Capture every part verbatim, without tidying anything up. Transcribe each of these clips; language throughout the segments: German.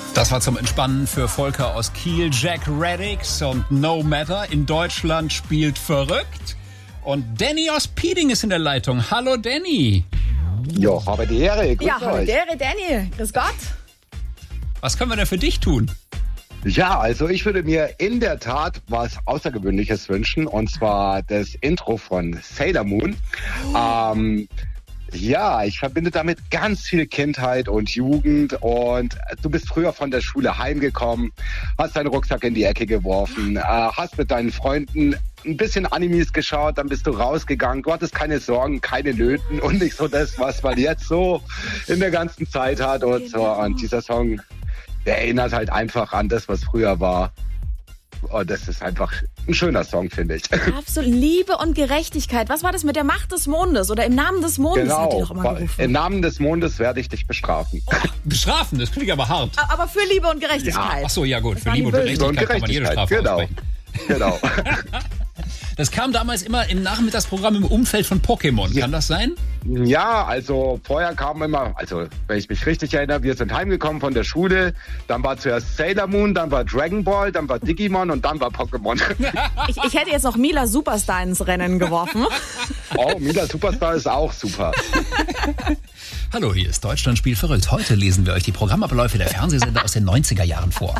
Das war zum Entspannen für Volker aus Kiel, Jack Reddix und No Matter. In Deutschland spielt verrückt. Und Danny aus Pieding ist in der Leitung. Hallo Danny. Ja, habe die Ehre. Grüß Ja, habe euch. die Ehre, Danny. Grüß Gott. Was können wir denn für dich tun? Ja, also ich würde mir in der Tat was Außergewöhnliches wünschen, und zwar das Intro von Sailor Moon. Ähm, ja, ich verbinde damit ganz viel Kindheit und Jugend, und du bist früher von der Schule heimgekommen, hast deinen Rucksack in die Ecke geworfen, äh, hast mit deinen Freunden ein bisschen Animes geschaut, dann bist du rausgegangen, du hattest keine Sorgen, keine Nöten und nicht so das, was man jetzt so in der ganzen Zeit hat und so. Und dieser Song, der erinnert halt einfach an das, was früher war. Und das ist einfach ein schöner Song, finde ich. Absolut. Liebe und Gerechtigkeit. Was war das mit der Macht des Mondes? Oder im Namen des Mondes hat die Genau, doch immer gerufen. im Namen des Mondes werde ich dich bestrafen. Bestrafen, das klingt aber hart. Aber für Liebe und Gerechtigkeit. Ach so, ja gut, Das für waren Liebe und die Gerechtigkeit kann man jede Strafe genau. aussprechen. Genau. Das kam damals immer im Nachmittagsprogramm im Umfeld von Pokémon. Kann das sein? Ja, also vorher kam immer, also wenn ich mich richtig erinnere, wir sind heimgekommen von der Schule, dann war zuerst Sailor Moon, dann war Dragon Ball, dann war Digimon und dann war Pokémon. Ich, ich hätte jetzt noch Mila Superstar ins Rennen geworfen. Oh, Mila Superstar ist auch super. Hallo, hier ist Deutschland spielt verrückt. Heute lesen wir euch die Programmabläufe der Fernsehsender aus den neunziger Jahren vor.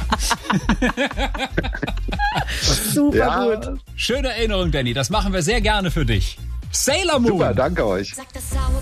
Super Ja. gut. Schöne Erinnerung, Danny. Das machen wir sehr gerne für dich. Sailor Moon. Super, danke euch.